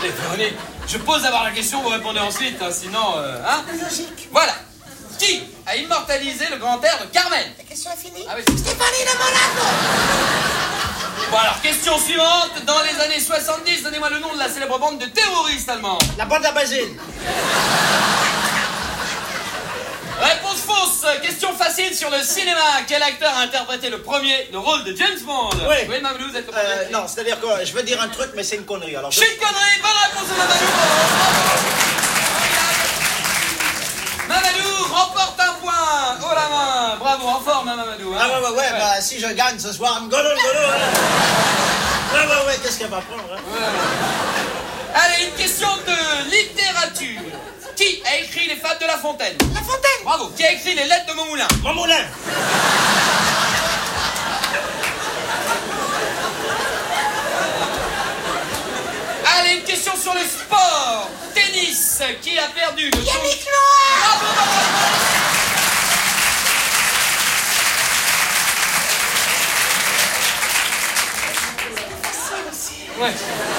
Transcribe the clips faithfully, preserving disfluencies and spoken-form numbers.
Attendez, Véronique, je pose d'abord la question, vous répondez ensuite, hein, sinon... Euh, hein Logique. Voilà. Qui a immortalisé le grand air de Carmen? La question est finie. Ah oui. Stéphanie de Monaco. Bon alors, question suivante. Dans les années soixante-dix, donnez-moi le nom de la célèbre bande de terroristes allemands. La bande à Basile. Réponse fausse. Question facile sur le cinéma. Quel acteur a interprété le premier le rôle de James Bond? Oui. Oui, Mamadou, vous êtes le Euh, premier. non, c'est-à-dire que je veux dire un truc, mais c'est une connerie. Alors, je... Je suis une connerie. Bonne réponse de Mamadou. Mamadou remporte un point. Oh la main. Bravo, en forme, hein, Mamadou. Hein. Ah ouais, ouais, ouais, ouais, bah si je gagne ce soir, ngolo, ngolo, hein. Ouais, ouais, ouais, qu'est-ce qu'elle va prendre, hein? Ouais. Allez, une question de littérature. Qui a écrit les Fables de La Fontaine? La Fontaine. Bravo. Qui a écrit les Lettres de Montmoulin? Mon moulin. Allez, une question sur le sport. Tennis. Qui a perdu le tour? Yannick Noah. Bravo, bravo. Facile aussi. Ouais.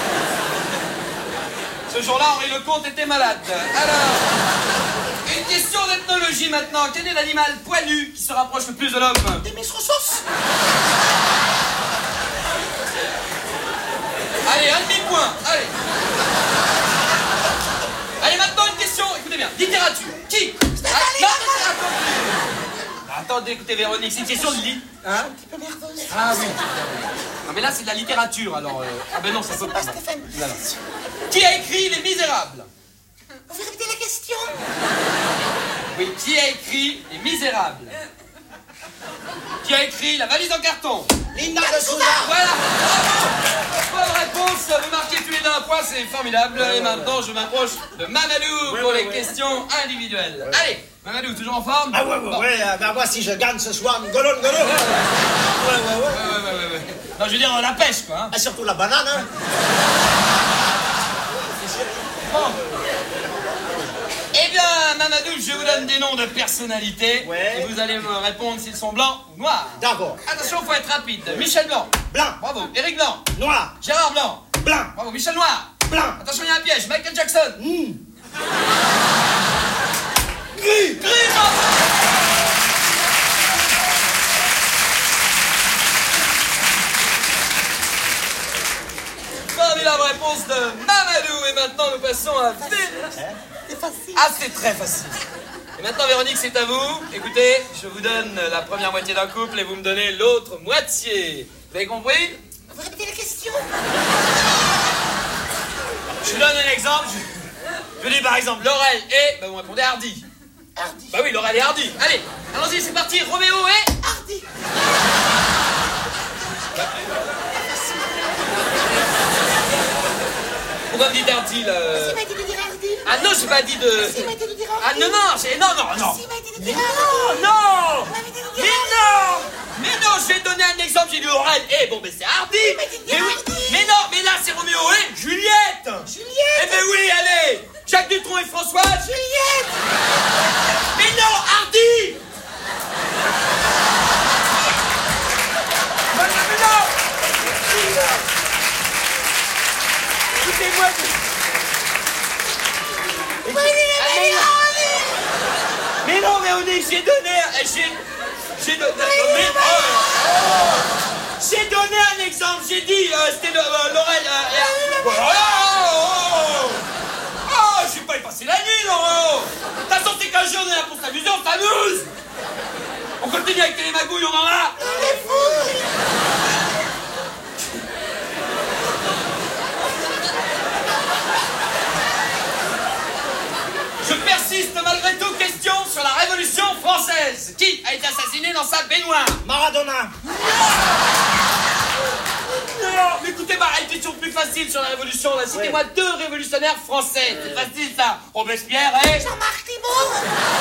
Ce jour-là, Henri Lecomte était malade. Alors, une question d'ethnologie maintenant. Quel est l'animal poilu qui se rapproche le plus de l'homme? Des Miss Roussos. Allez, un demi-point. Allez. Allez, maintenant une question. Écoutez bien. Littérature. Qui? Ah, non, attendez. Attendez, écoutez, Véronique, c'est une question de lit. Hein? Un petit peu nerveuse. Ah oui. Non, mais là, c'est de la littérature, alors... euh, Ah ben non, ça peut pas. pas Stéphane. Non, non. Qui a écrit Les Misérables? Vous pouvez répéter la question? Oui, qui a écrit Les Misérables? Qui a écrit La valise en carton? Linda de Souza. Voilà. Bravo. Bonne réponse. Vous marquez tous les deux un point, c'est formidable. Et maintenant, je m'approche de Mamadou Ouais, pour ouais, les ouais. questions individuelles. Allez, Mamadou, toujours en forme? Ah ouais, ouais, Bon. ouais, euh, bah moi, si je gagne ce soir, ngolo, ngolo. Ouais, ouais, ouais. Ouais, ouais, ouais, ouais, ouais. Non, je veux dire la pêche, quoi. Hein. Ah, surtout la banane, hein. Bon. Eh bien, Mamadou, je vous donne des noms de personnalités. Ouais. Et vous allez me répondre s'ils sont blancs ou noirs. D'accord. Attention, faut être rapide. Michel Blanc. Blanc. Bravo. Éric Blanc. Noir. Gérard Blanc. Blanc. Bravo. Michel Noir. Blanc. Attention, il y a un piège. Michael Jackson. Mmh. Gris. Gris, bravo. Formidable réponse de Mamadou. Et maintenant, nous passons à... C'est facile. Ah, c'est très facile. Et maintenant, Véronique, c'est à vous. Écoutez, je vous donne la première moitié d'un couple et vous me donnez l'autre moitié. Vous avez compris? Vous répétez la question? Je vous donne un exemple. Je, je dis par exemple Laurel et... Bah, vous répondez Hardy. Hardy. Bah oui, Laurel et Hardy. Allez, allons-y, c'est parti. Roméo et... Hardy. Pourquoi vous dites Hardy, là? Il m'a dit de dire Hardy. Ah non, j'ai pas dit de... Il m'a dit de dire Ah Hardy. non, non, j'ai... Non, non, non. Il m'a dit de dire Non, Hardy. non. Il m'a dit de Mais dire non! Mais non, je vais donner un exemple, j'ai dit Laurel. Eh, bon, mais c'est Hardy! Mais dis Mais oui! Hardy. Mais non, mais là, c'est Roméo et Juliette! Juliette. Eh ben oui, allez! Jacques Dutronc et Françoise! Juliette. Mais non, Hardy! Mais non, mais non! Écoutez-moi! Il m'a dit de dire Hardy. Mais non, mais on est, j'ai donné, j'ai, j'ai donné, mais, oh, j'ai donné un exemple, j'ai dit, euh, c'était euh, Laurel, euh, et, oh, oh, oh, oh, je vais pas y passer la nuit, Laurent. De toute façon, c'est qu'un jour, on est là pour s'amuser, on s'amuse. On continue avec les magouilles, on en a. Il est fou. Je persiste malgré tout. Question sur la Révolution française. Qui a été assassiné dans sa baignoire? Maradona. Non, mais écoutez, bah, une question plus facile sur la Révolution. Là. Citez-moi Ouais. deux révolutionnaires français. C'est facile, ça. Robespierre et... Jean-Marc Thibault.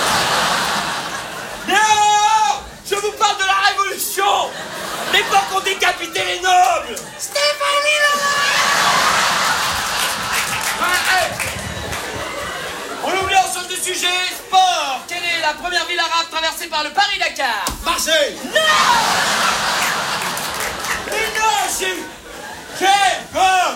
Non! Je vous parle de la Révolution! L'époque où on décapitait les nobles! Stéphanie Laurent. Ouais, hey. On oublie, on change de sujet. Sport. Quelle est la première ville arabe traversée par le Paris-Dakar? Marseille. Non! Mais non, j'ai... Quel... Oh,